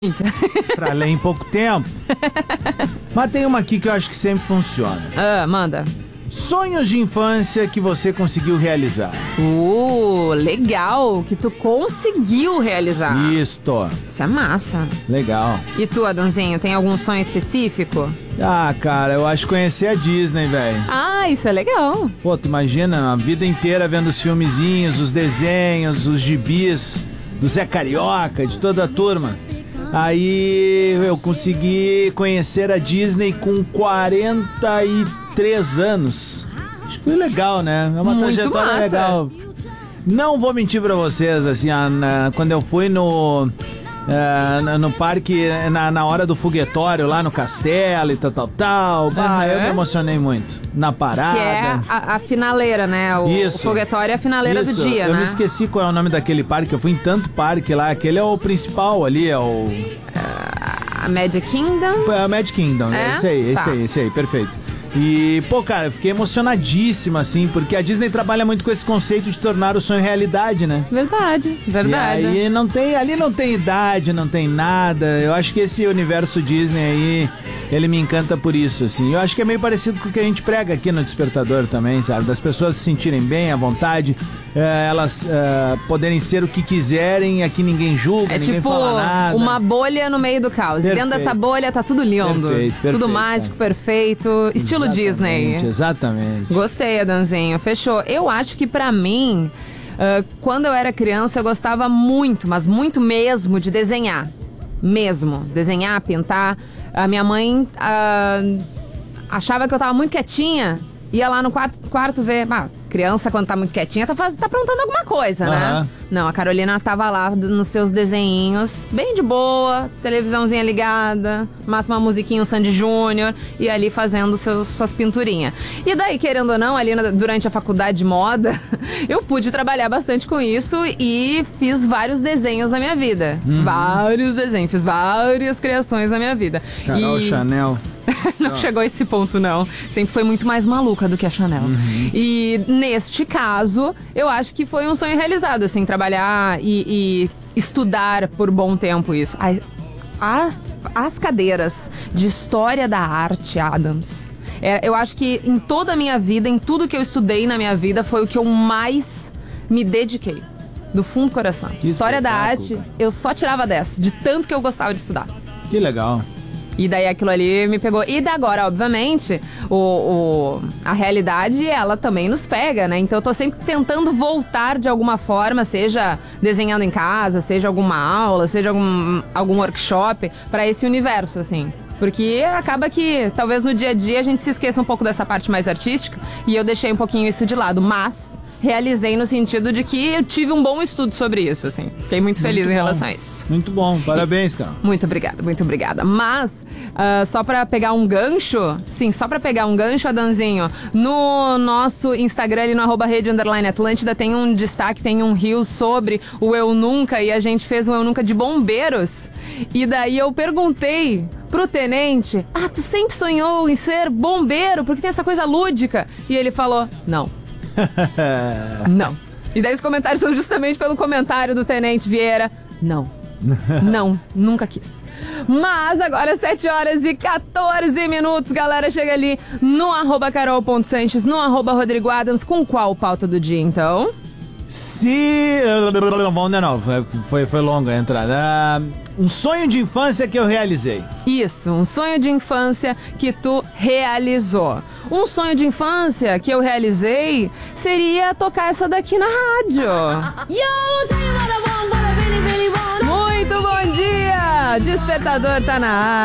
Pra ler em pouco tempo. Mas tem uma aqui que eu acho que sempre funciona. Manda. Sonhos de infância que você conseguiu realizar. Legal, que tu conseguiu realizar. Isto. Isso é massa. Legal. E tu, Adãozinho, tem algum sonho específico? Ah, cara, eu acho que conhecer a Disney, velho. Ah, isso é legal. Pô, tu imagina a vida inteira vendo os filmezinhos, os desenhos, os gibis do Zé Carioca, de toda a turma. Aí eu consegui conhecer a Disney com 43 anos. Acho que foi legal, né? É uma muito trajetória massa. legal. Não vou mentir pra vocês, assim, quando eu fui no parque, na hora do foguetório lá no castelo e tal, eu me emocionei muito. Na parada. Que é a finaleira, né? O foguetório é a finaleira do dia, eu né? me esqueci qual é o nome daquele parque. Eu fui em tanto parque lá. Aquele é o principal ali, é o... A Magic Kingdom? É a Magic Kingdom, né? Esse aí, perfeito. E, pô, cara, eu fiquei emocionadíssimo, assim, porque a Disney trabalha muito com esse conceito de tornar o sonho realidade, né? Verdade. E aí ali não tem idade, não tem nada. Eu acho que esse universo Disney aí, ele me encanta por isso, assim. Eu acho que é meio parecido com o que a gente prega aqui no Despertador também, sabe? Das pessoas se sentirem bem, à vontade, elas poderem ser o que quiserem, aqui ninguém julga, ninguém fala nada. Uma bolha no meio do caos. Perfeito. E dentro dessa bolha tá tudo lindo. Perfeito, tudo mágico, perfeito. Estilo Disney. Exatamente. Gostei, Adãozinho. Fechou. Eu acho que pra mim, quando eu era criança, eu gostava muito, mas muito mesmo, de desenhar. Desenhar, pintar. A minha mãe achava que eu tava muito quietinha. Ia lá no quarto ver... criança, quando tá muito quietinha, tá aprontando alguma coisa, né? Não, a Carolina tava lá nos seus desenhinhos, bem de boa, televisãozinha ligada, máximo uma musiquinha, o Sandy Júnior, e ali fazendo suas pinturinhas. E daí, querendo ou não, ali durante a faculdade de moda, eu pude trabalhar bastante com isso e fiz vários desenhos na minha vida. Vários desenhos, fiz várias criações na minha vida. Carol Chanel. Não chegou a esse ponto, não. Sempre foi muito mais maluca do que a Chanel. E neste caso, eu acho que foi um sonho realizado, assim, trabalhar e estudar por bom tempo isso. As cadeiras de História da Arte, Adams, eu acho que em toda a minha vida, em tudo que eu estudei na minha vida, foi o que eu mais me dediquei. Do fundo do coração. História da Arte, eu só tirava 10, de tanto que eu gostava de estudar. Que legal. E daí aquilo ali me pegou. E da agora, obviamente, a realidade, ela também nos pega, né? Então eu tô sempre tentando voltar de alguma forma, seja desenhando em casa, seja alguma aula, seja algum workshop, pra esse universo, assim. Porque acaba que, talvez no dia a dia, a gente se esqueça um pouco dessa parte mais artística, e eu deixei um pouquinho isso de lado, mas realizei no sentido de que eu tive um bom estudo sobre isso, assim. Fiquei muito feliz em relação a isso. Muito bom, parabéns, cara. Muito obrigada. Mas, só pra pegar um gancho, Adanzinho, no nosso Instagram, ali no @rede_Atlântida, tem um destaque, tem um reel sobre o Eu Nunca, e a gente fez um Eu Nunca de bombeiros. E daí eu perguntei pro tenente, tu sempre sonhou em ser bombeiro, porque tem essa coisa lúdica? E ele falou, não. Não. E daí os comentários são justamente pelo comentário do tenente Vieira. Não, nunca quis. Mas agora 7h14, galera, chega ali no @carol.sanches, no @rodrigoadams. Com qual pauta do dia, então? Vamos de novo, foi longa a entrada. Um sonho de infância que eu realizei. Isso, um sonho de infância que tu realizou. Um sonho de infância que eu realizei seria tocar essa daqui na rádio. Muito bom dia! Despertador tá na área.